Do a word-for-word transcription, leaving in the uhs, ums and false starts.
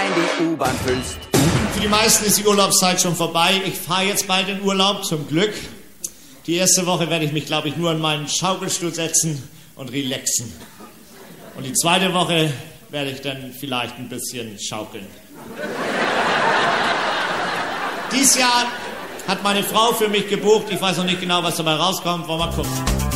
in die U-Bahn füllst. Für die meisten ist die Urlaubszeit schon vorbei. Ich fahre jetzt bald in Urlaub, zum Glück. Die erste Woche werde ich mich, glaube ich, nur in meinen Schaukelstuhl setzen und relaxen. Und die zweite Woche werde ich dann vielleicht ein bisschen schaukeln. Dies Jahr hat meine Frau für mich gebucht. Ich weiß noch nicht genau, was dabei rauskommt. Wollen wir mal gucken.